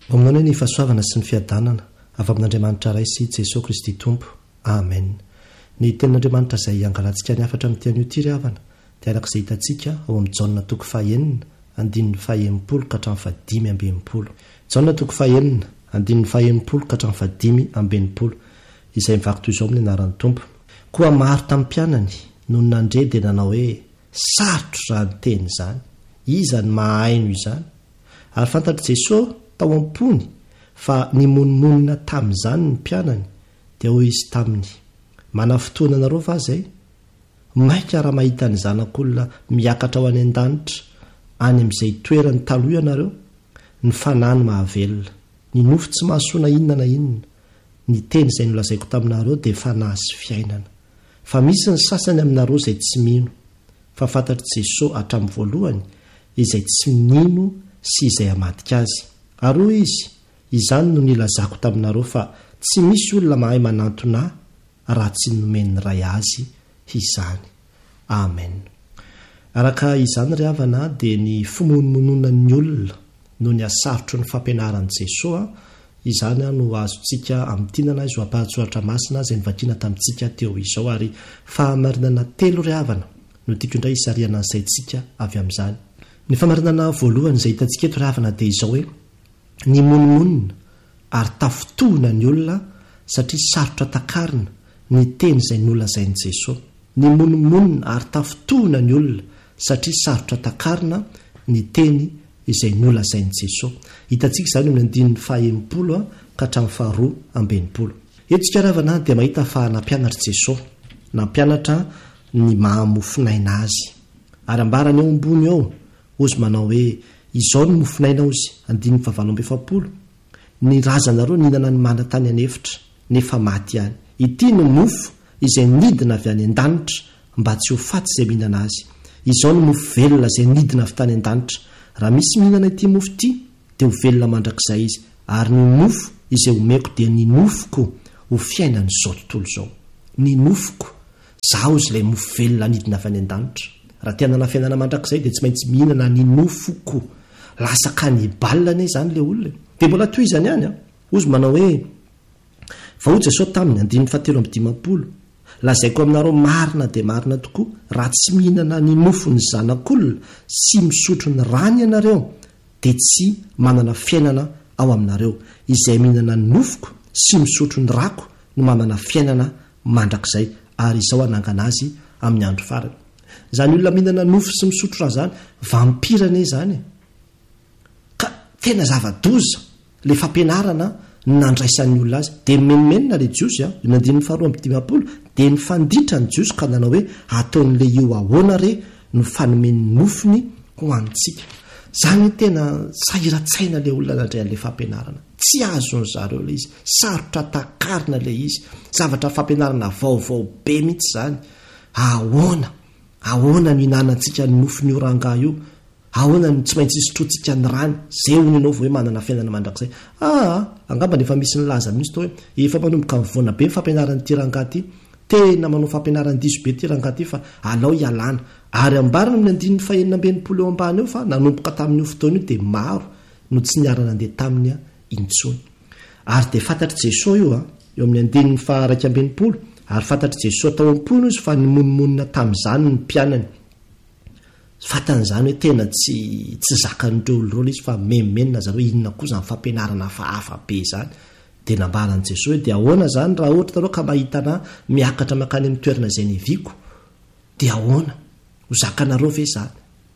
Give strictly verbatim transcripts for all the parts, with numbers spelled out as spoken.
Aminao ny fahasoavana sy ny fiadanana avy amin'Andriamanitra ray sy Jesosy Kristy Tompo. Amen. Ny tenin'Andriamanitra izay angalantsika ny afatra amin'ny tian'io ity ry havana dia arak'izay hitantsika ao amin'ny Jaona toko fahaenina andininy fahaenimpolo ka hatramin'ny fahadimy amby enimpolo. Jaona toko fahaenina andininy fahaenimpolo ka hatramin'ny fahadimy amby enimpolo, izay mivaky toy izao amin'ny anaran'ny Tompo. Koa maro tamin'ny mpianany no nandre dia nanao hoe sarotro izany teny izany, iza ny mahaino izany? Ary fantatr' Jesosy tao am-pony fa nimonmonina tamin'izany ny mpianany dia hoy izy taminy: mana fotoana nareo va zay? Maika raha mahita ny zanak'olona miakatra ho any an-danitra any amin'izay toerany taloha ianareo. Ny fanahy ny mahavelona, ny nofo tsy mahasoana inona na inona. Ny teny izay nolazaiko taminareo dia fanahy sy fiainana. Fa misy ny sasany aminareo izay tsy mino, fa fantatr' Jesosy hatramin'ny voalohany izay tsy mino sy izay hamadika azy. Ary hoy izy: izany no nilazako taminareo fa tsy misy olona mahay manantona raha tsy nomen'ny ray azy izany. Amen. Araka izany ry havana dia ny fimonomonona ny olona no ny asarotro ny fampianaran'i Jesosy. Izany no azontsika amin'ny tinana izy ampahatsoratra masina izay nivakiana tamintsika teo izao, ary fahamarinana telo ry havana no tiako indray hisariana ansaintsika avy amin'izany. Ny fahamarinana voalohany izay hitantsika eto ry havana dia izao hoe ny monomonina ary tafotohina ny olona satria sarotra takarina ny teny izay nolazain'i Jesosy. Ny monomonina ary tafotohina ny olona satria sarotra takarina ny teny izay nolazain'i Jesosy. Hitantsika izany amin'ny andininy fahaenimpolo ka hatramin'ny faharoa amby enimpolo. Eto isika ry havana dia mahita fa nampianatra Jesosy, nampianatra ny mahamofinaina azy, ary ambarany eo ambony ao ozy manao hoe izao ny mofinaina ozy. Andininy fahavalo amby efapolo: ny razanareo nihinana ny mana tany anefitra nefa maty ihany. Ity no mofo izay nidina avy any an-danitra mba tsy ho faty izay mihinana azy. Izao ny mofo velona izay nidina avy tany an-danitra. Raha misy mihinana ity mofo ity dia ho velona mandrakizay izy, ary ny mofo izay homeko dia ny nofoko ho fiainany izao tontolo izao. Ny nofoko, zaho izy ilay mofo velona nidina avy any an-danitra. Raha tianana fiainana mandrakizay dia tsy maintsy mihinana ny nofoko. Lasa kanibale ane izany ilay olona. Dia mbola toy izany ihany a ozy manao hoe fa hoy Jesosy taminy andininy fahatelo amby dimampolo: lazaiko aminareo marina dia marina tokoa, raha tsy mihinana ny nofo ny zanak'olona sy misotro ny rany ianareo dia tsy manana fiainana ao aminareo. Izay mihinana ny nofoko sy misotro ny rako no manana fiainana mandrakizay. Ary izao anangana azy amin'ny andro farany. Izany olona mihinana nofo sy misotro raha zany vampirane izany, ka tena zava-doza le fampianarana nandraisan'ny olona azy. Dia menomenina le jiosy a io nandininy faharoa amby dimampolo dia ny fanditra ny jiosy ka nanao hoe ataon'le io ahoana re no fanomen'ny nofony ho antsika. Zany tena sahiratsaina le olona nandray an'le fampianarana. Tsy azony zareo le izy, sarotra takarina le izy, zavatra fampianarana vaovao be mihitsy zany. Ahoana ahoana no hinanantsika ny nofony io ranga io? Ahoana no tsy maintsy isotrotsika ny rany? Zay honinao vo hoe manana fiainana mandrakizay. Ah, angamba nefa misy ny laza mihitsy to hoe efa manomboka mivoana be ny fampianaran'ity ranga ty, tena manao fampianaran'ny diso be ty ranga ty, fa alao ialana. Ary ambarana amin'ny andininy fahaenina amby enimpolo eo ambany eo fa nanomboka tamin'io fotoana io dia maro no tsy niarana andeha taminy a intsony. Ary dia fantatr' Jesosy io a eo amin'ny andininy faharaiky amby enimpolo, ary fantatr' Jesosy tao am-pony izy fa nimonmonina tamin'izany ny mpianany. Fatan'izany hoe tena tsy tsy zakan'ireo oloreo izy fa memenina zareo inona koa zany fampianarana fa hafa be zany. Dia nambaran'i Jesosy hoe dia ahoana zany raha ohatra tareo ka mahitana miakatra makany amin'ny toerana izay niviako, dia ahoana ho zakanareo ve zany?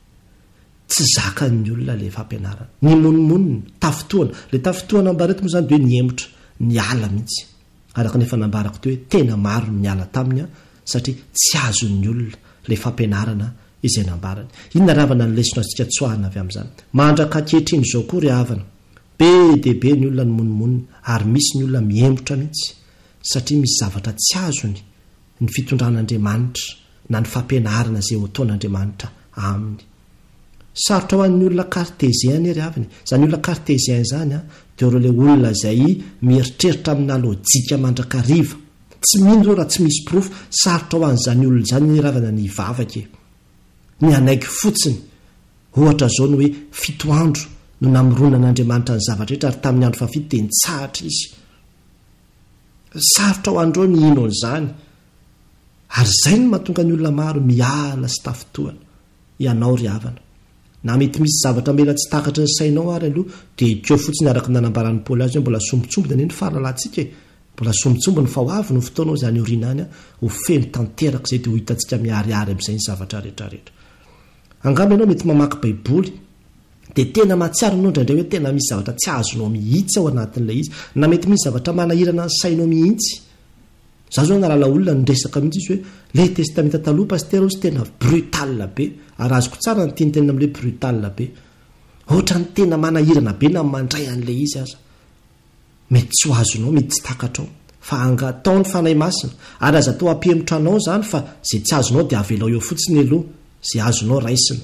Tsy zakan'ny olona le fampianarana. Ny monomonina, tafotoana. Le tafotoana ambareto moa zany dia hoe niemotra, niala mihitsy. Araka nefa nambarako teo hoe tena maro ny niala taminy a satria tsy azon'ny olona le fampianarana izay nambarany. Inona ry havana ny lesona antsika tsoahana avy amin'izany? Mandraka ankehitriny izao koa ry havana, be dia be ny olona ny monomonina, ary misy ny olona miemotra mihitsy satria misy zavatra tsy azony ny fitondran'Andriamanitra na ny fampianarana izay ho ataon'Andriamanitra aminy. Sarotra ho an'ny olona kartezien ry havana. Izany olona kartezien izany a dia ireo ilay olona izay mieritreritra amina lojika mandrakariva, tsy mino ireo raha tsy misy profo. Sarotra ho an'izany olona izany ny ravana ny vavaka ny anaiky fotsiny. Ohatra zao ny hoe fito andro no namoronan'andriamanitra ny zavatra rehetra ary tamin'ny andro fafito dia nitsahatra izy. Sarotra ho andreo ny ino an'izany ary izay no mahatonga ny olona maro miala sy tafitohana ianao ry havana. Na mety misy zavatra mela tsy takatra ny sainao ary aloha dia keo fotsiny araka ny nanambaran'ny Paoly azy hoe mbola sombitsombo ny fahalalantsika, mbola sombitsombo ny fahoavy no fotoanao izany orinany ho feno tanteraka izay dia ho hitantsika miariary amin'izay ny zavatra rehetrarehetra. Angamba ianao mety mamaky baiboly dia tena mahatsiaro anao indraindray hoe tena misy zavatra tsy azonao mihitsy ao anatin'ilay izy, na mety misy zavatra manahirana ny sainao mihitsy. Za zao nalala olona nyresaka mihitsy izy hoe le testamenta taloha pastera ozy tena brutal be, ary azoko tsara ny tiany tena amin'ilay brutal be, ohatra ny tena manahirana be na mandray an'ilay izy aza. Mety tsy ho azonao, mety tsy takatrao, fa angatao ny fanahy masina ary aza tao ampihemotra anao zany fa zay tsy azonao dia avelao eo fotsiny aloha zay azonao raisina.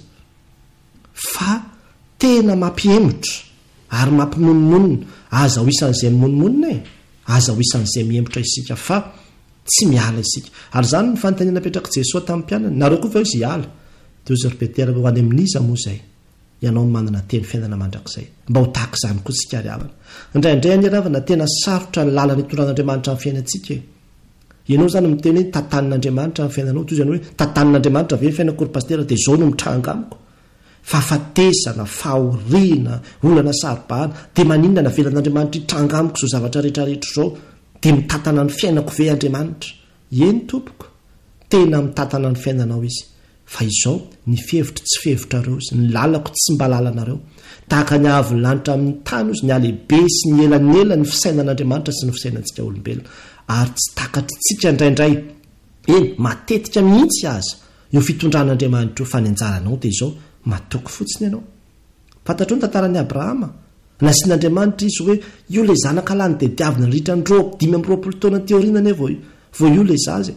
Fa tena mampihemotra ary mampimononmonina, aza ho isan'izay mimononmonina e, aza ho isan'izay mihemotra isika fa tsy miala isika. Ary zany ny fanontaniana napetraka Jesosy tamin'ny mpianany, nareo koa ve izy hiala? Dia ry Petera ho any amin'iza moa izay? Ianao manana teny fiainana mandrakizay mba ho tahaka izany koa isika ry havana. Indraindray ny ravana tena sarotra ny lalana itoran'Andriamanitra amin'ny fiainantsika. Ianao zany miteny hoe tantanin'Andriamanitra amin'ny fiainanao, toy izany hoe tantanin'Andriamanitra ve fiainako ry pastera dia izao no mitranga amiko. Fahafatesana, fahoriana, olana saribahana dia maninona na velan'Andriamanitra hitranga amiko izao zavatra rehetrarehetra izao dia mitantana ny fiainako ve Andriamanitra? Eny tompoko, tena mitantana ny fiainanao izy. Fa izao ny fihevitra tsy fihevitrareo izy, ny lalako tsy mba lalanareo, tahaka ny ahavy lanitra amin'ny tany izy, ny alehibe sy ny elanela ny fisainan'Andriamanitra sy ny fisainantsika olombelona, ary tsy takatritsika indraindray, eny matetika mihitsy aza io fitondran'Andriamanitra io, fa ny anjaranao dia izao matoko fotsiny ianao. Fantatrao ny tantaran'i Abrahama, nasian'Andriamanitra izy hoe io le zanaka lany dia diavina niritra ny dimy amby roapolo taona teorinany vao vao io le zaza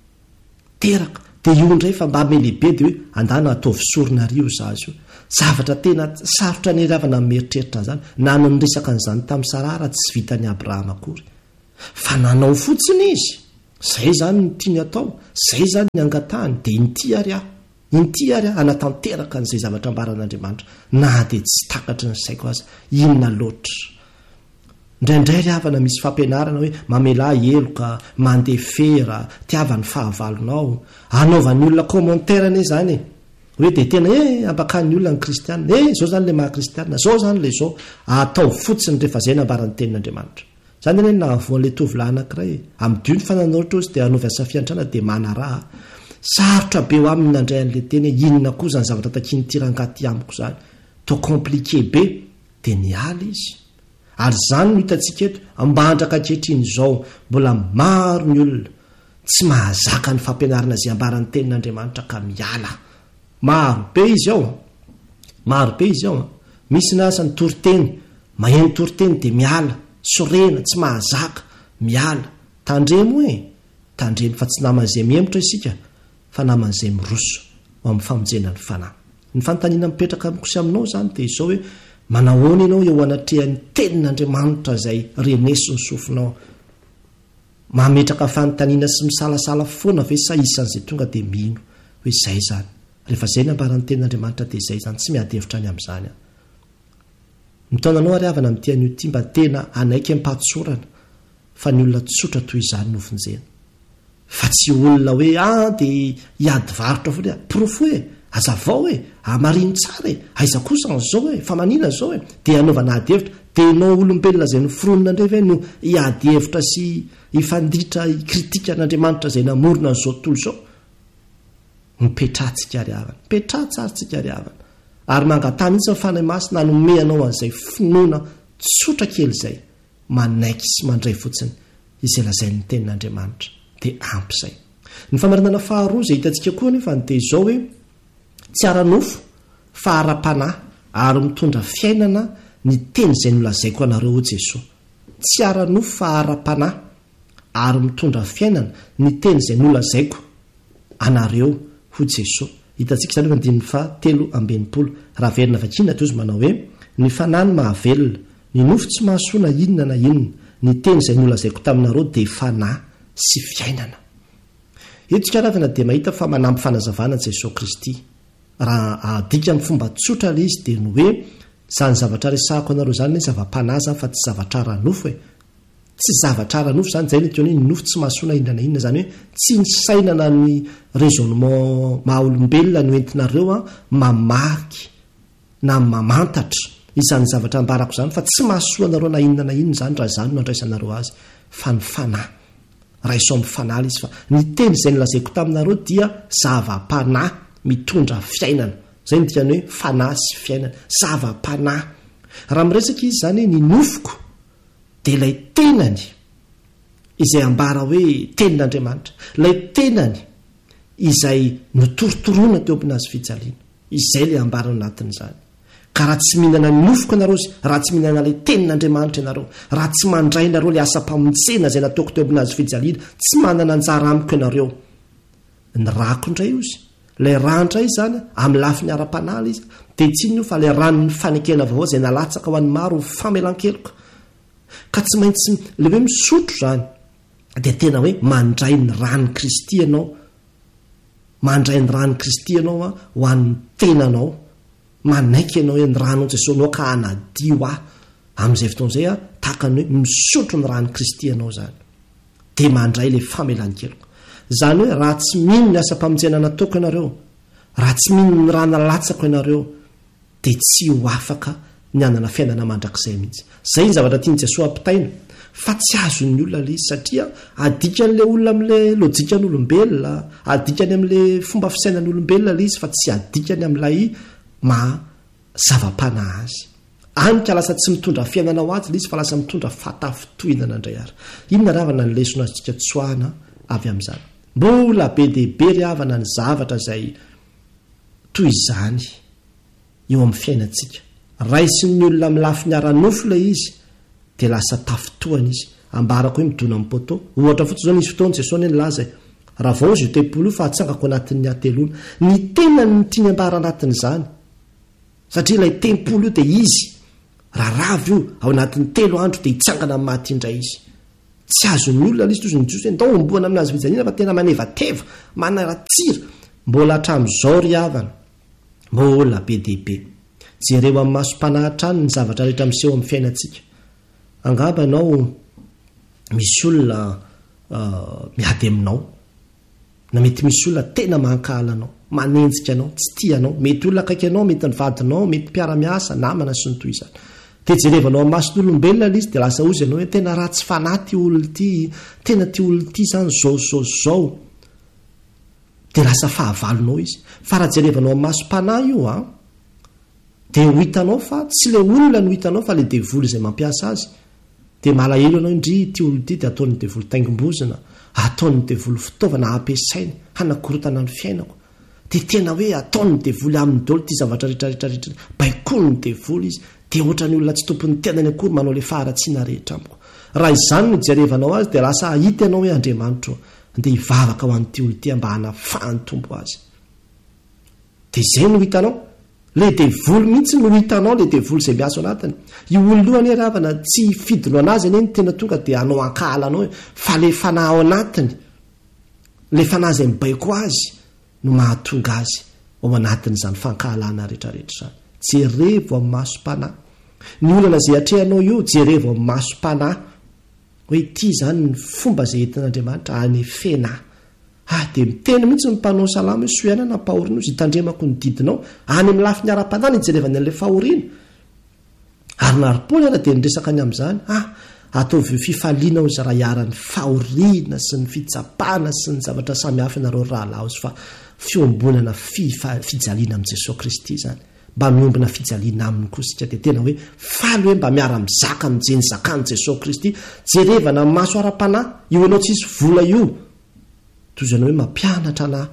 teraka. Dia io indray fa mba melehibe dia hoe andana ataovy sorina rio zazy io. Zavatra tena sarotra ny ravana mieritreritra zany, na no niresaka an'izany tamin'ny Sarara tsy vitan'ny Abrahama akory. Fa nanao fotsiny izy, izay zany ny tiany atao, izay zany ny angatahany, dia inty ary aho, inty ary aho anatanteraka an'izay zavatra ambaran'Andriamanitra, na dia tsy takatra ny saiko aza, inona loatra. Indraindray ry havana misy fampianarana hoe mamela eloka, mandeha fera, tiava ny fahavalonao, anaovan'ny olona commentaire ane zany e, hoe dia tena e ampakan'ny olona ny kristianina, e zao zany le maha kristianina, zao zany le zao, atao fotsiny rehefa zay nambaran'ny tenin'Andriamanitra. Zany hoe nahavoan'ilay tovolahy anankiray e, amin'ny dio ny fananaotra ozy dia anaovy asafiantrana dia mana raha. Sarotra be ho aminy nandray an'ilay teny, inona koa zany zavatra takiany tirangaty amiko zany, to compliqué be, dia niala izy. Ary zany no hitantsika eto ambandraka ankehitriny izao, mbola maro ny olona tsy mahazaka ny fampianarana izay ambaran'ny tenin'Andriamanitra ka miala. Maro be izy ao, maro be izy ao. Misy nasa ny toriteny, maheno toriteny dia miala, sorena, tsy mahazaka, miala. Tandremo e, tandremo fa tsy naman'izay mihemotra isika, fa naman'izay miroso ho amin'ny famonjena ny fanahy. Ny fanontaniana mipetraka kosa aminao zany dia izao hoe manahoana ianao eo anatrehan'ny tenin'Andriamanitra izay reneso ny sofinao. Mametraka fanontaniana sy misalasala foana ve sa isan'izay tonga dia mino hoe izay zany. Rehefa izay nambaran'ny tenin'Andriamanitra dia izay zany, tsy miadevitra any amin'izany aho. Mitaonanao ary havana amin'ity an'io ty mba tena anaiky ampatsorana, fa ny olona tsotra toy izany no vonjena. Fa tsy olona hoe ah dia hiady varotra foana, profo e, azavao e, amarino tsara e, aiza kosa n'izao e, fa manina zao e, dia anaovana ady hevitra, dia nao olombelona izay no foronina indray ve no hiady hevitra sy hifanditra kritika an'Andriamanitra izay namorona n'izao tontolo izao. Mipetrahantsika ry havana, mipetraha tsara tsika ry havana, ary mangatany mihitsy ny fanahy masina hanome anao an'izay finoana tsotra kely izay manaiky sy mandray fotsiny izay lazain'ny tenin'Andriamanitra, dia ampy izay. Ny famarinana faharoa izay hitantsika koa nefa dia izao hoe tsy ara-nofo fa ara-panahy ary mitondra fiainana ny teny izay nolazaiko anareo o Jesosy. Tsy ara-nofo fa ara-panahy ary mitondra fiainana ny teny izay nolazaiko anareo ho Jesosy. Hitantsika izany fa andininy fa telo ambinipolo raha verina vakina tozy manao hoe ny fanahy ny mahavelona, ny nofo tsy mahasoana inona na inona, ny teny izay nolazaiko taminareo dia fanahy sy fiainana. Etsika ravina dia mahita fa manampy fanazavana Jesosy Kristy. Raha adika amin'ny fomba tsotra ilay izy dia ny hoe zany zavatra resahako anareo zany hoe zava-panahy zany fa tsy zavatra ranofo e tsy zavatra ranofo zany zay ny nofo tsy mahasoana inona na inona zany hoe tsy ny sainana ny raisonnement mahaolombelona no entinareo a mamaky na mamantatra isan'ny zavatra ambarako zany fa tsy mahasoanareo na inona na inona zany raha zany no andraisanareo azy fa ny fanahy raiso amin'ny fanahy izy fa ny teny izay nylazaiko taminareo dia zava-panahy mitondra fiainana zay ny diany hoe fanahy sy fiainana zava-panahy raha miresaka izy zany ny nofoko dia ilay tenany izay ambara hoe tenin'Andriamanitra ilay tenany izay notorotoroana teo aminazy fijaliana izay ilay ambara anatin'izany ka raha tsy mihinana ny nofoko ianareo izy raha tsy mihinana ilay tenin'Andriamanitra ianareo raha tsy mandray ianareo ilay asa-pamonjena izay nataoko teo aminazy fijaliana tsy manana anjara amiko ianareo ny rako indray io izy ilay raha indray zany amin'ny lafiny ara-panahy izy dia tsy ino fa ilay ranony fanekena vaovao izay nalatsaka ho an'ny maro famelan-keloka ka tsy maintsy le hoe misotro zany dia tena hoe mandray ny rany Kristy ianao mandray ny rany Kristy ianao a ho an'ny tenanao manaiky ianao hoe ny ranon'i Jesosy anao ka anadio aho amin'izay fotoan'izay a tahaka ny hoe misotro ny rany Kristy ianao zany dia mandray ilay famelan-keloka zany hoe raha tsy mino ny asa-pamonjena nataoko ianareo raha tsy mino ny raha nalatsako ianareo dia tsy ho afaka ny anana fiainana mandrakizay mihitsy zay ny zavatra tiany Jesosy ampitaina fa tsy azon'ny olona le izy satria adikan'ilay olona amin'ilay lojikan'olombelona adikany amin'ilay fomba fisainan'olombelona le izy fa tsy adikany amin'ilay ma zava-panahy azy anyka lasa tsy mitondra fiainana ho azy le izy fa lasa mitondra fatafitohinana indray ary inona ravana ny lesona azitsika tsoahana avy amin'izany mbola be dehibe ry havana ny zavatra izay toy izany eo amin'ny fiainantsika raisin'ny olona amin'ny lafiny ara-nofo ilay izy dia lasa tafitohana izy ambarako hoe midona amin'ny poto ohatra fotsiny zao nisy fotoana Jesosy nilaza raha vao izy io tempolo io fa atsangako anatin'ny atelona ny tenany ny tiany ambara anatin'izany satria ilay tempolo io dia izy raha ravy io ao anatin'ny telo andro dia hitsangana amin'ny maty indray izy tsy azon'ny olona izy toy ny Jiosy ndao omboana aminazy fijaliana fa tena manevateva manaratsira mbola hatramin'izao ry havana mbola be dehibe jereo amin'ny masom-panahitra any ny zavatra rehetra miseho amin'ny fiainantsika angamba ianao misy olona miady aminao na mety misy olona tena mankahala anao manenjika anao tsy tianao mety olona akaiky anao mety ny vadinao mety mpiara-miasa namana sy ny toy izany dia jerevanao amin'ny mason'olombelona izy dia lasa ozy ianao hoe tena raha tsy fanahy ty olona ity tena ty olona ity zany zao zao zao dia lasa fahavalonao izy fa raha jerevanao amin'ny masom-panahy io a dia ho hitanao fa tsy ilay olona no hitanao fa ilay devoly izay mampiasa azy dia malahelo ianao indry ty olona ity dia ataon'ny devoly taingim-bozina ataon'ny devoly fitaovana ampiasainy hanakorotana ny fiainako dia tena hoe ataon'ny devoly amin'ny dolo ty zavatra rehetrarehetrarehetra baikony ny devoly izy dia ohatra ny olona tsy tompon'ny tenany akory manao ilay faharatsiana rehetra amiko raha izany no jerevanao azy dia lasa ahita ianao hoe Andriamanitra dia hivavaka ho an'ity olona ity mba hanafahany tombo azy dia izay no hitanao le devoly mihitsy no hitanao le devoly izay miaso anatiny io ololohany e ravana tsy fidino anazy eny ny tena tonga dia anao ankahalanao fa le fanahy ao anatiny le fanahy izay mibaiko azy no mahatonga azy ao anatin'izany fankahalana rehetrarehetra zany jerevo amin'ny masom-panahy ny olana izay atrehanao io jerevo amin'ny masom-panahy hoe ity zany ny fomba izay entin'Andriamanitra anefenahy ah dia miteny mihitsy ny mpanao salama hoe soiana na mpahoriana izy hitandremako ny didinao any amin'ny lafiny ara-panahy ny jerevany an'ilay fahoriana ary nary-poly ara dia niresaka any amin'izany ah ataovy fifaliana ho izy raha hiara-ny fahoriana sy ny fitsapana sy ny zavatra samihafa ianareo rahalahy izy fa fiombonana fijaliana amin'i Jesosy Kristy zany mba miombona fijaliana aminy koa sika dia tena hoe faly hoe mba miara-mizaka mijeny zakan'i Jesosy Kristy jerevana amin'ny maso ara-panahy io ianao tsisy vola io toy izany hoe mampianatra anahy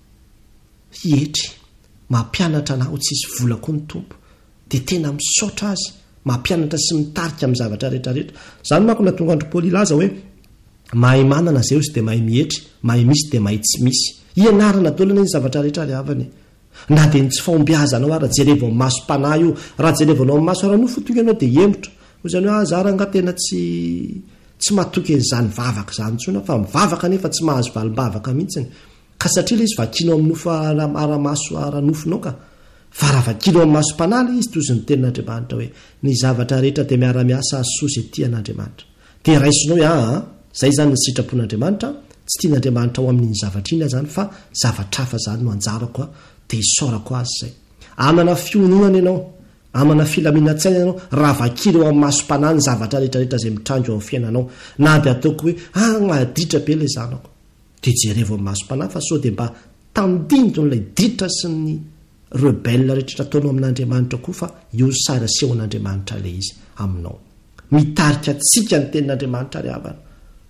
hietry mampianatra anahy ho tsisy vola koa ny tompo dia tena misaotra azy mampianatra sy mitarika amin'ny zavatra rehetrarehetra zany manko na tonga andro Paoly ilaza hoe mahay manana zay izy dia mahay mihetry mahay misy dia mahay tsy misy ianarana dolana ny zavatra rehetra ry havany na dia ny tsy fahombiazanao ary jerevo amin'ny masom-panahy io raha jerevanao amin'ny maso ara-nofo tonga ianao dia hemotra hoy izany hoe aza ranga tena tsy tsy mahatoky an'izany vavaka zany tsona fa mivavaka nefa tsy mahazo valimbavaka mihitsiny ka satria ilay izy vakianao amin'ny nofo ara-maso ara-nofonao ka varavakilo amin'ny masom-panala izy toy ny tenin'andriamanitra hoe ny zavatra rehetra dia miara-miasa asozy ety an'andriamanitra dia raisinao a zay zany ny sitrapon'andriamanitra tsy tian'andriamanitra ao amin'iny zavatra iny zany fa zavatra hafa zany no anjarako a dia isorako azy zay amana fiononana ianao amana filaminatsaina ianao raha vakilo eo amin'ny masom-panala ny zavatra rehetrarehetra zay mitrango eo amin'ny fiainanao na dia ataoko hoe ah maditra be ilay zanako dia jerevo amin'ny masom-panala fa sao dia mba tandinto n'ilay ditra sy ny rebelle rehetra ataonao amin'andriamanitra koa fa io sara seho an'andriamanitra ilay izy aminao mitarika tsika ny tenin'andriamanitra ry havana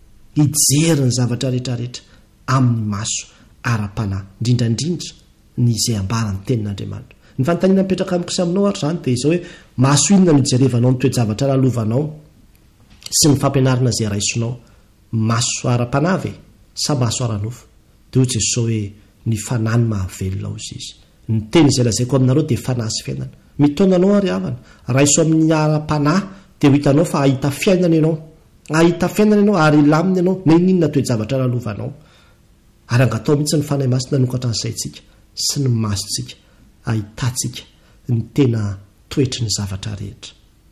hijery ny zavatra rehetrarehetra amin'ny maso ara-panahy indrindrandrindra ny izay ambarany tenin'andriamanitra ny fanontaniana mipetraka amikosy aminao ary zany dia izao hoe maso inona no ijerevanao ny toe-javatra lalovanao sy ny fampianarana izay raisonao maso ara-panahy ve sa maso ara-nofo dia ohatsy izao hoe ny fanahy ny mahavelona ozy izy ny teny izay lazaiko aminareo dia fanahy sy fiainana mitaonanao ary havana raiso amin'ny ara-panahy dia ho hitanao fa ahita fiainana ianao ahita fiainana ianao ary ilamina ianao na ininona toe-javatra lalovanao ary angatao mihitsy ny fanahy masina nanokatra ny saintsika sy ny masontsika ahitantsika ny tena toetry ny zavatra rehetra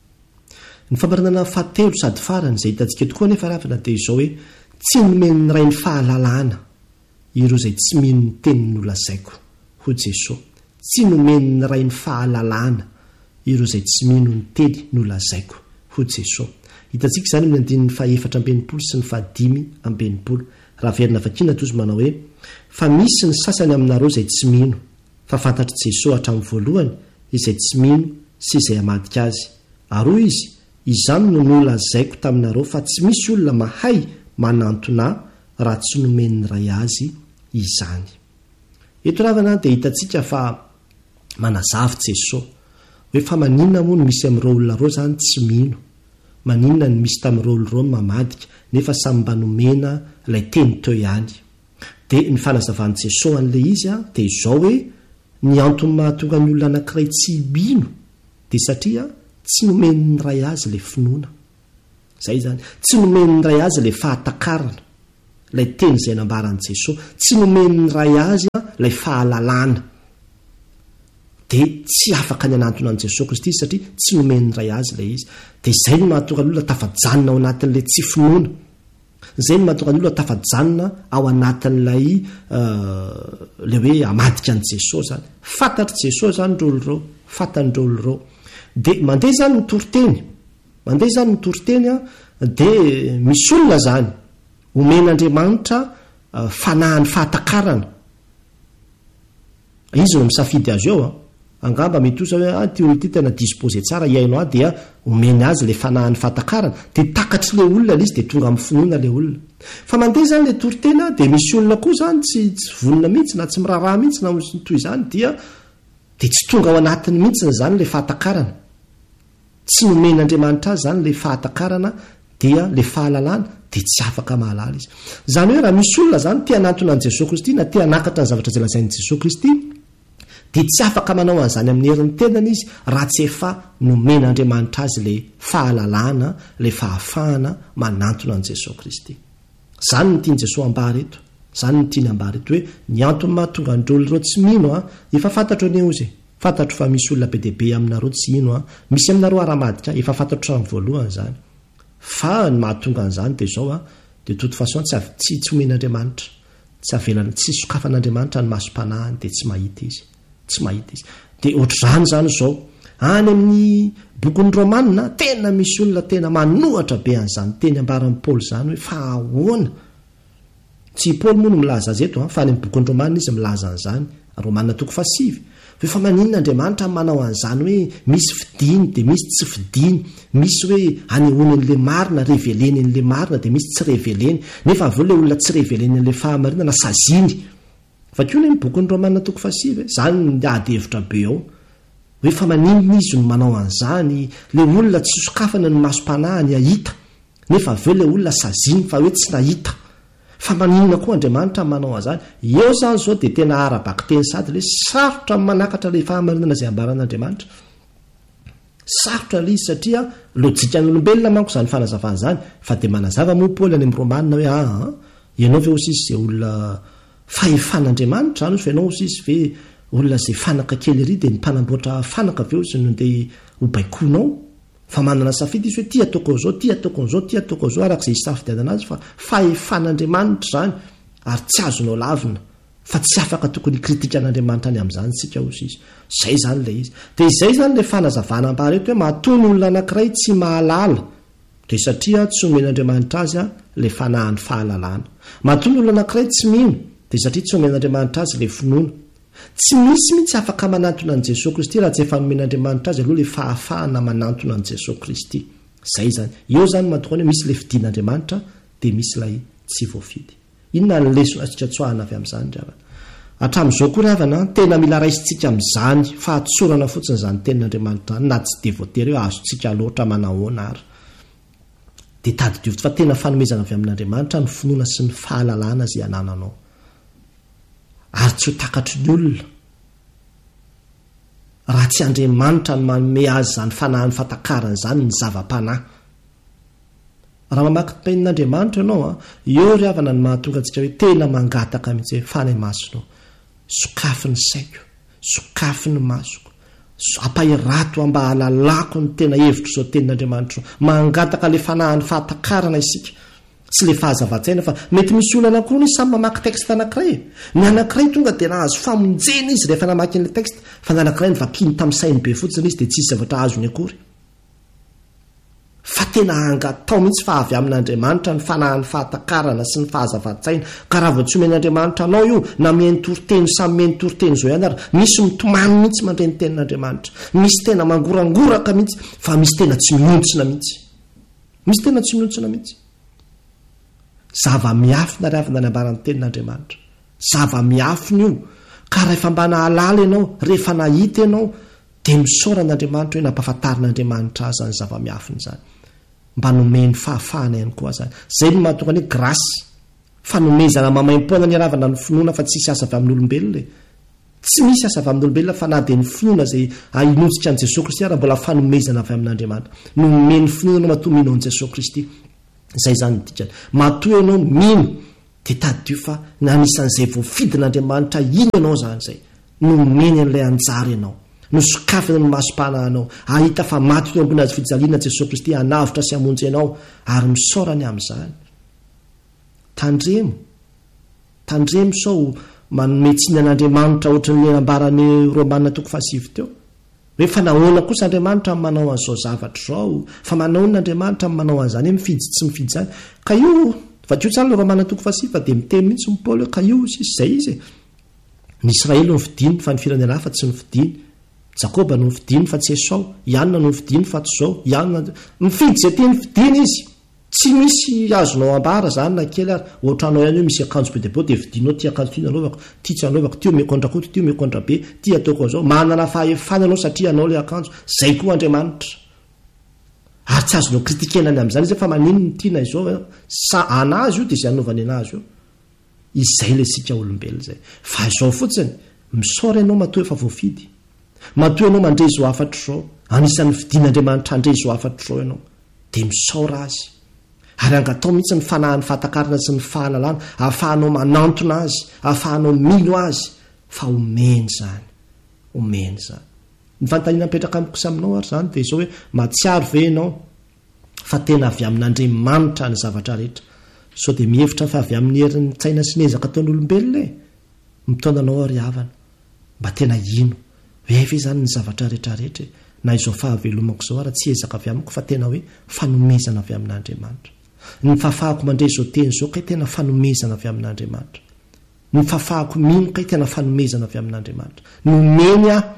ny fampiranana fahatelo sady farany izay hitantsika tokoa nefa ravana dia izao hoe tsy nomeny ny ray ny fahalalahana ireo izay tsy mino ny teniny nolazaiko ho Jesosy tsy nomeny ny ray ny fahalalahana ireo izay tsy mino ny teny nolazaiko ho Jesosy hitantsika izany amin'ny andininy fahaefatra ambenipolo sy ny fahadimy ambenipolo raha verina vakina tozy manao hoe fa misy ny sasany aminareo izay tsy mino fa fantatry Jesosy hatramin'ny voalohany izay tsy mino sy izay hamadika azy aroa izy izany no nolazaiko taminareo fa tsy misy olona mahay manantona raha tsy nomeny ny ray azy izany eto ravana dia hitantsika fa manazavy Jesosy hoe fa maninona moa no misy amin'ireo olona reo zany tsy mino maninona ny misy tamin'ireo olona reo mamadika nefa samy mba nomena ilay teny teo ihany dia ny fanazavany Jesosy an'ilay izy a dia izao hoe ny antony mahatonga ny olona anankiray tsy mino dia satria tsy nomeny ny ray azy ilay finoana zay zany tsy nomeny ny ray azy ilay fahatakarana ilay teny izay nambaran'i Jesosy tsy nomeny ny ray azy a ilay fahalalana dia tsy afaka ny anantona an'i Jesosy Kristy izy satria tsy nomeny ny ray azy ilay izy dia izay no mahatonga ny olona tafajanona ao anatin'ilay tsy finoana izay no mahatonga ny olona tafajanona ao anatin'ilay le hoe amadika an'i Jesosy zany fantatry Jesosy zany rolo reo fantanyireo reo dia mandeha zany mitoroteny mandeha zany mitoroteny a dia misy olona zany omen'Andriamanitra fanahany fahatakarana izy no misafidy azy eo a angamba mety osa hoe a ty olo ty tena dispose tsara iainao a dia omeny azy le fanahany fahatakarana dia takatry le olona l izy dia tonga amin'ny finoana le olona fa mandeha zany le torotena dia misy olona koa zany tsy tsy vonona mihitsy na tsy miraharaha mihitsy na toy izany dia dia tsy tonga ao anatiny mihitsy zany le fahatakarana tsy nomen'Andriamanitra azy zany le fahatakarana dia le fahalalana dia tsy afaka mahalala izy zany hoe raha misy olona zany tia anatona an'i Jesosy Kristy na tia anakatra ny zavatra izay lazain'i Jesosy Kristy dia tsy afaka manao an'izany amin'ny herin'ny tenany izy raha tsy efa nomen'Andriamanitra azy le fahalalana le fahafahana manantona an'i Jesosy Kristy zany ny tiany Jesosy ambary eto zany ny tiany ambary eto hoe ny antony mahatonga androlo ireo tsy mino a efa fantatro ane ozy fantatro fa misy olona be deabe aminareo tsy ino a misy aminareo ara-madika efa fantatro amin'ny voalohany zany fa ny mahatonga an'izany dia zao a dia de toute façon tsy tsy tsy omen'Andriamanitra tsy avelana tsy sokafan'Andriamanitra ny masom-panahiny dia tsy mahita izy tsy mahita izy dia ohatr'izany zany zao any amin'ny bokon'ny Romanina tena misy olona tena manohatra be an'izany teny ambaran'i Paoly zany hoe fa ahoana tsy Paoly moa no milaza azy eto fa any amin'ny bokon'ny Romanina izy milaza an'izany Romanina toko fasivy hoe fa maninon'Andriamanitra manao an'izany hoe misy fidiny dia misy tsy fidiny misy hoe anehoany an'le marina reveleny an'le marina dia misy tsy reveleny nefa aveo le olona tsy reveleny an'le fahamarinana saziny fa koa ny bokon'ny Romanina toko fasivy zany ny ady hevitra be ao hoe fa maninona izy no manao an'izany le olona tsy sokafana ny masom-panahiny ahita nefa aveo le olona saziny fa hoe tsy nahita fa maninona koa Andriamanitra manao an'izany eo zany zao dia tena arabaka teny sady le sarotra manakatra le fahamarinana izay ambaran'Andriamanitra sarotra le izy satria lojikany olombelona manko zany fanazavana zany fa dia manazava moa Paoly any amin'ny Romanina hoe a ianao ve osy izy zay olona fahefan'Andriamanitra zany fa ianao osy izy ve olona zay fanaka kely ry dia ny mpanamboatra fanaka aveo sy no ndeha ho baikoanao fa manana safidy izy hoe ty ataoko an'izao ty ataoko an'izao ty ataoko an'izao arak'izay hisafidianana azy fa fahefan'Andriamanitra zany ary tsy azonao lavina fa tsy afaka tokony kritika an'Andriamanitra any amin'izany sika ozy izy zay zany le izy dia izay zany le fanazavana am-pahareto hoe mahatoy ny olona anankiray tsy mahalala dia satria tsy omen'Andriamanitra azy a le fanahany fahalalana mahatoy ny olona anankiray tsy mino dia satria tsy omen'Andriamanitra azy le finoana tsy misy mitsy afaka manantona an' Jesosy Kristy raha tsy efa nomen'Andriamanitra azy aloha le fahafahana manantona an' Jesosy Kristy zay zany eo zany mahatokany hoe misy le fidian'Andriamanitra dia misy lay tsy voafidy inona ny lesona tsika tsoahana avy amin'izany ravana hatramin'izao koa ravana tena mila raisitsika amin'izany fa hatsorana fotsiny zany tenin'Andriamanitra na tsy de voatery hoe azontsika loatra manahoana ary dia tady diovitra fa tena fanomezana avy amin'Andriamanitra ny finoana sy ny fahalalana zay anananao ary tsy ho takatry ny olona raha tsy Andriamanitra ny manome azy zany fanahany fatakarany zany ny zava-panahy raha mamaky tenin'Andriamanitra ianao a eo ry havana ny mahatonga antsika hoe tena mangataka mihitsy hoe fany masonao sokafy ny saiko sokafy ny masoko ampahirato mba halalako ny tena hevitra zao tenin'Andriamanitra mangataka le fanahany fahatakarana isika sy le fahazava-tsaina fa mety misy olona anankiroa ny samy mamaky texte anankiray ny anankiray tonga dia nahazo famonjena izy rehefa namaky n'le texte fa ny anankiray ny vakiny tamin'ny sainy be fotsiny izy dia tsisy zavatra azony akory fa tena angatao mihitsy fa avy amin'Andriamanitra ny fanahany fahatakarana sy ny fahazava-tsaina ka raha vao tsy omen'Andriamanitra anao io na mihainy toroteny samy mihainy toroteny zao ihany ary misy mitomany mihitsy mandreny tenin'Andriamanitra misy tena mangorangoraka mihitsy fa misy tena tsy miontsina mihitsy misy tena tsy miontsina mihitsy zava-miafina ry avina ny ambaran'ny tenin'Andriamanitra zava-miafina io ka rehefa mba nahalala ianao rehefa nahita ianao dia misaoran'Andriamanitra hoe nampahafantarin'Andriamanitra azy zany zava-miafina zany mba nomeny fahafahana ihany koa zany zay no mahatonga ny grasy fanomezana mamaim-poana ny ravana ny finoana fa tsisy asa avy amin'olombelona tsy misy asa avy amin'olombelona fa na dia ny finoana zay inotsika an' Jesosy Kristy raha mbola fanomezana avy amin'Andriamanitra nomeny finoana no matoa mino an' Jesosy Kristy zay zany dikany matoa ianao mino dia tadio fa nanisan'izay voafidin'Andriamanitra ino ianao zany zay nomeny an'ilay anjara ianao no sokafina ny masom-panahanao ahita fa maty teo ambony azy fijaliana Jesosy Kristy hanavitra sy hamonjy ianao ary misaorany amin'izany tandremo tandremo sao manometsiny an'Andriamanitra ohatran'ny ambarany Romanina toko fahasivy teo hoe fa nahoana kosa Andriamanitra ny manao an'izao zavatra zao fa manaon'Andriamanitra ny manao an'izany hoe mifidy tsy mifidy zany ka io vakio tsara ny Romanina toko fahasivy fa dia miteny mihitsy ny Paoly hoe ka io sisy zay izy ny Israely no fidiny fa ny firenena hafa tsy nifidiny Jakoba no nifidiny fa tsy Esau Ianna no nifidiny fa tsy zao Ianna mifidy zay teny fidiny izy tsy misy azonao ambara zany na kely ary ohatranao ihany hoe misy akanjo be dia be dia vidinao ty akanjo ty nanaovako ty tsy anaovako ty omeko andrakoty ty omeko andrabe ty ataoko an'izao manana fahefana anao satria anao le akanjo zay koa Andriamanitra ary tsy azonao kritikenany amin'izany izy fa manino ny tiana izao sa anazy io dia izay anaovany anazy io izay le sika olombelona zay fa izao fotsiny misaora ianao matoa efa voafidy matoa ianao mandray zo afatra zao anisan'ny fidin'Andriamanitra handray zo afatra zao ianao dia misaora azy ary angatao mihitsy ny fanahany fahatakarana sy ny fahalalana ahafahanao manantona azy ahafahanao mino azy fa omeny zany omeny zany ny fanontaniana mipetraka amin'ny kosa aminao ary zany dia izao hoe matsiaro ve ianao fa tena avy amin'Andriamanitra ny zavatra rehetra sao dia mihevitra fa avy amin'ny herin'ny tsaina sy nezaka ataon'olombelona e mitaonanao ary havana mba tena ino hoe ve zany ny zavatra rehetrarehetra na izao fahavelomako zao ara tsy ezaka avy amiko fa tena hoe fanomezana avy amin'Andriamanitra ny fafahako mandray zao teny zao kay tena fanomezana avy amin'Andriamanitra ny fafahako mino kay tena fanomezana avy amin'Andriamanitra nomeny a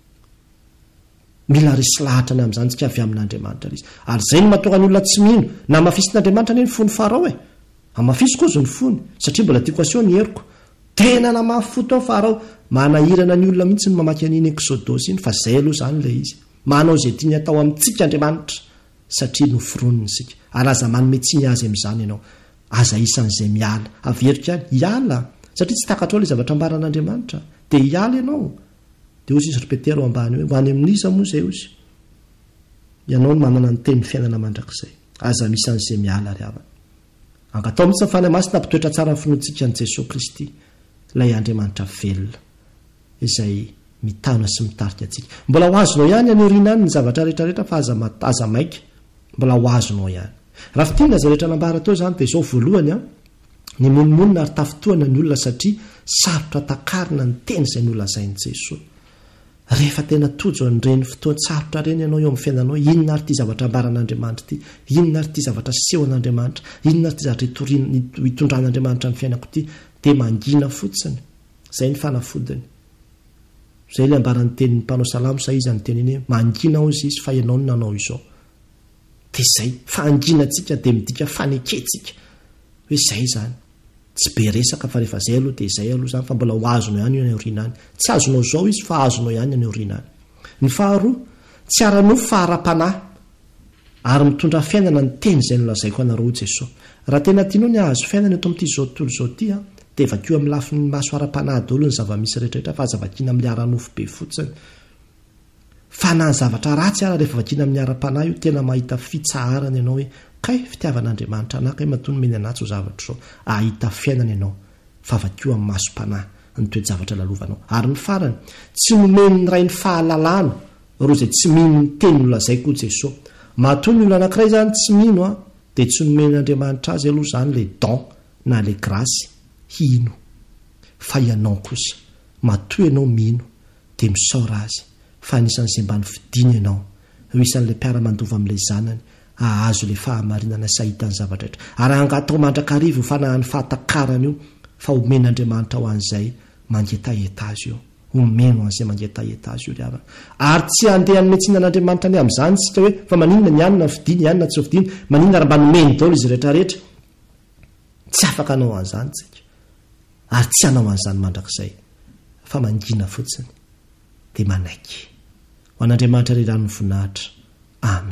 mila resy lahatra ny amin'izany tsika avy amin'Andriamanitra izy ary zay no mahatonga ny olona tsy mino na mafisin'Andriamanitra ne ny fony farao e amafisy koa zo ny fony satria mbola tiako aseho ny heriko tena na mahafoto ao farao manahirana ny olona mihitsy ny mamaky an'iny Exodosy iny fa zay aloha zany le izy manao zay tiany atao amintsika Andriamanitra satria no fironiny sika ary aza manome tsiny azy amin'izany ianao aza isan'izay miala averika any hiala satria tsy takatra ao le zavatra ambaran'Andriamanitra dia hiala ianao dia ozy izy repetera ao ambany hoe ho any amin'iza moa zay ozy ianao no manana ny teny fiainana mandrakizay aza misan'izay miala ry havana angatao mihitsy ny fanahy masina ampitoetra tsara ny finoantsika an' Jesosy Kristy ilay Andriamanitra velona izay mitana sy mitarika atsika. Mbola ho azonao ihany any oriana any ny zavatra rehetrarehetra fa aza aza maika, mbola ho azonao ihany. Raha fitina zay rehetra nambara tao zany dia izao voalohany a ny monomonina ary tafotoana ny olona satria sarotra takarina ny teny izay nolazain'i Jesosy. Rehefa tena tojo an'ireny fotoana sarotra ireny ianao eo amin'ny fiainanao, inona ary ity zavatra ambaran'Andriamanitra ity, inona ary ity zavatra sehon'Andriamanitra, inona ary ity zavatra hitondran'Andriamanitra ny fiainako ity, dia mangina fotsiny. Izay ny fanafodiny. Izay ilay ambaran'ny tenin'ny mpanao salamo sa iza ny teniny hoe mangina hozy izy fa ianao no nanao izao. Dia izay fangina antsika dia midika faneketsika. Hoe izay zany. Tsy be resaka fa rehefa izay aloha dia izay aloha zany fa mbola ho azonao ihany io any aoriana any. Tsy azonao izao izy fa azonao ihany any aoriana any. Ny faharoa, tsy ara-nofo fa ara-panahy ary mitondra fiainana ny teny izay nolazaiko anareo Jesosy. Raha tena tianao ny ahazo fiainana eto amin'ity zao tontolo izao ity a, dia vakio amin'ny lafin'ny maso ara-panahy daholo ny zava-misy rehetrarehetra fa aza vakina amin'ny ara-nofo be fotsiny. Fa na ny zavatra ratsy ara rehefa vakina amin'ny ara-panahy io tena mahita fitsaharana ianao hoe kay fitiavan'Andriamanitra anaka matony meny anatso zavatra zao, ahita fiainana ianao fa vakio amin'ny maso-panahy ny toe-javatra lalovanao. Ary ny farany, tsy nomeny ny ray ny fahalalana roa izay tsy mino ny teny nolazaiko Jesosy. Matoa ny olona anankiray zany tsy mino a dia tsy nomen'Andriamanitra azy aloha zany le don na le grasy hino. Fa ianao kosa matoa ianao mino dia misaora azy fa anisan'izay mba nifidiana ianao ho isan'ilay mpiara-mandova amin'ilay zanany ahazo le fahamarinana sy ahitany zavatra rehetra. Ary angatao mandrakarivo fanahy ny fahatakarana io fa omen'Andriamanitra ho an'izay mangetaheta azy io. Omeno an'izay mangetaheta azy io ry havana. Ary tsy handeha hanome an'Andriamanitra ny amin'izany sika hoe fa maninona ny anina fidiny, anina tsy fidiny, maninona raha mba nomeny daholo izy rehetra rehetra. Tsy afaka hanao an'izany tsika. Ary tsy hanao an'izany mandrakizay fa mangina fotsiny dia manaiky. Ho an'Andriamanitra ry rano ny voninahitra. Amen.